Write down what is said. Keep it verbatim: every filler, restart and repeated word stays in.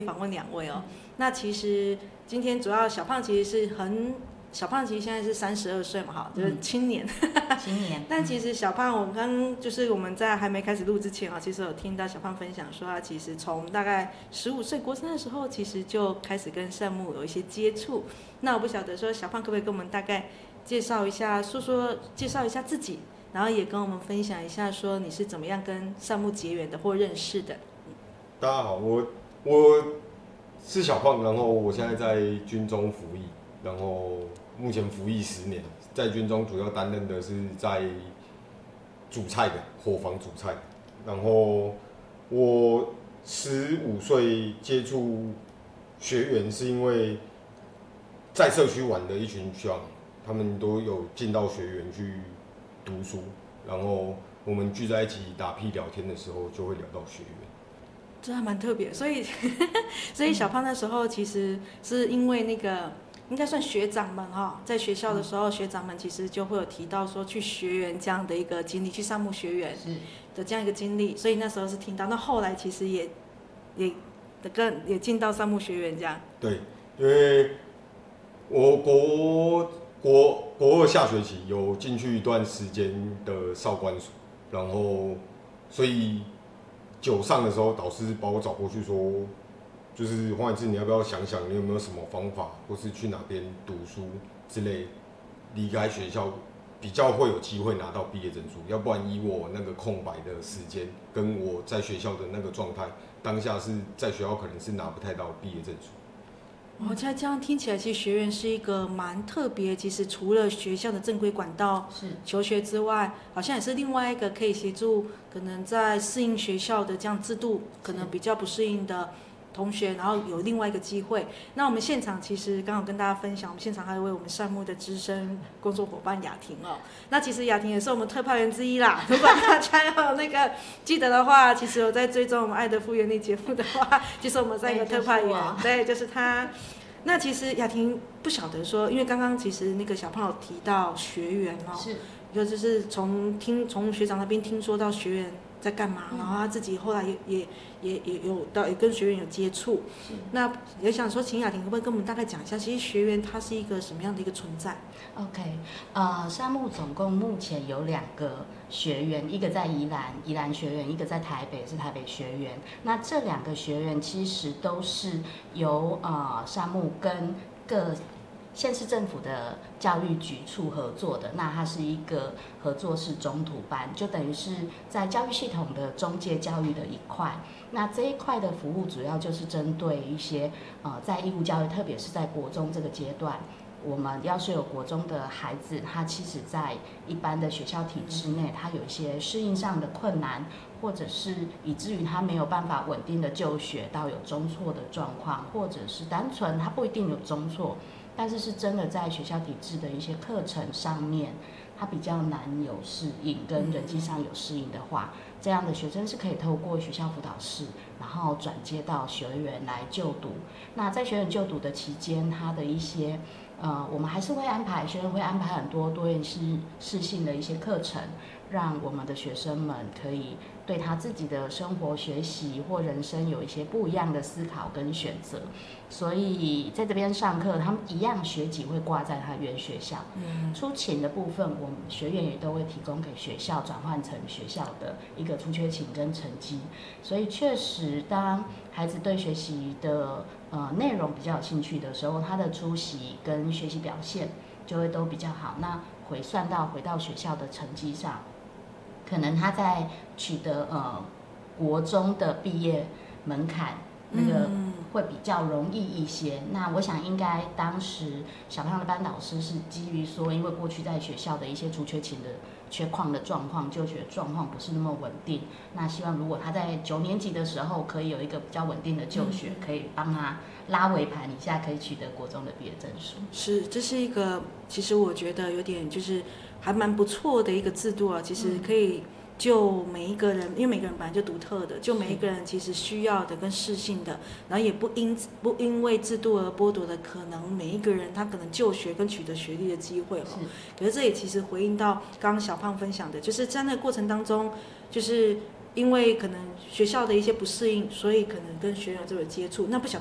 访问两位哦。那其实今天主要小胖其实是很小胖，其实现在是三十二岁嘛，哈，就是青年。 嗯、青年。 但其实小胖，我刚就是我们在还没开始录之前啊，其实有听到小胖分享说，他其实从大概十五岁国中的时候，其实就开始跟善牧有一些接触。那我不晓得说，小胖可不可以跟我们大概介绍一下，说说介绍一下自己，然后也跟我们分享一下，说你是怎么样跟善牧结缘的或认识的。 大家好，我我是小胖，然后我现在在军中服役，然后目前服役十年，在军中主要担任的是在煮菜的伙房煮菜，然后我十五岁接触学员是因为在社区玩的一群学长，他们都有进到学员去读书，然后我们聚在一起打屁聊天的时候，就会聊到学员。 这还蛮特别，所以所以小胖那时候其实是因为那个应该算学长们哈，在学校的时候，学长们其实就会有提到说去学员这样的一个经历，去善牧学员的这样一个经历，所以那时候是听到。那后来其实也也跟也进到善牧学员这样。 对，因为我国国国二下学期有进去一段时间的少管所，然后所以。九上的时候，导师把我找过去说，就是黄伟志，你要不要想想，你有没有什么方法，或是去哪边读书之类，离开学校比较会有机会拿到毕业证书。要不然以我那个空白的时间，跟我在学校的那个状态，当下是在学校可能是拿不太到毕业证书。 哦，现在这样听起来，其实学院是一个蛮特别。其实除了学校的正规管道求学之外，好像也是另外一个可以协助可能在适应学校的这样制度，可能比较不适应的同学，然后有另外一个机会。那我们现场其实刚好跟大家分享，我们现场还有为我们善牧的资深工作伙伴雅婷哦。那其实雅婷也是我们特派员之一啦。如果大家有那个记得的话，其实有在追踪我们爱的复原力节目的话，就是我们三个特派员，对，就是他。那其实雅婷不晓得说，因为刚刚其实那个小胖有提到学员哦，是，就是从听从学长那边听说到学员在干嘛，嗯、然后他自己后来也也也也有到也跟学员有接触，那也想说，请雅婷可不可以跟我们大概讲一下，其实学员他是一个什么样的一个存在 ？OK， 呃，善牧总共目前有两个学员，一个在宜兰，宜兰学员；一个在台北，是台北学员。那这两个学员其实都是由呃善牧跟各县市政府的教育局处合作的，那它是一个合作式中途班，就等于是在教育系统的中介教育的一块。那这一块的服务主要就是针对一些呃在义务教育，特别是在国中这个阶段。我们要是有国中的孩子，他其实在一般的学校体制内，他有一些适应上的困难，或者是以至于他没有办法稳定的就学到有中辍的状况，或者是单纯他不一定有中辍，但是是真的在学校体制的一些课程上面，他比较难有适应，跟人际上有适应的话，这样的学生是可以透过学校辅导室，然后转接到学员来就读。那在学员就读的期间，他的一些呃，我们还是会安排学员会安排很多多元式适性的一些课程，让我们的学生们可以对他自己的生活、学习或人生有一些不一样的思考跟选择。所以在这边上课，他们一样学籍会挂在他原学校。嗯，出勤的部分，我们学员也都会提供给学校转换成学校的一个出缺勤跟成绩。所以确实，当孩子对学习的呃内容比较有兴趣的时候，他的出席跟学习表现就会都比较好。那回算到回到学校的成绩上，可能他在取得呃国中的毕业门槛那个会比较容易一些。嗯、那我想应该当时小胖的班导师是基于说，因为过去在学校的一些出缺勤的缺矿的状况，就学状况不是那么稳定。那希望如果他在九年级的时候可以有一个比较稳定的就学，嗯、可以帮他拉尾盘一下，可以取得国中的毕业证书。 是，这是一个其实我觉得有点就是还蛮不错的一个制度啊。其实可以就每一个人，因为每个人本来就独特的，就每一个人其实需要的跟适性的，然后也不因不因为制度而剥夺了可能每一个人他可能就学跟取得学历的机会哦。可是这也其实回应到刚刚小胖分享的，就是在那个过程当中，就是因为可能学校的一些不适应，所以可能跟学员有这个接触。那不晓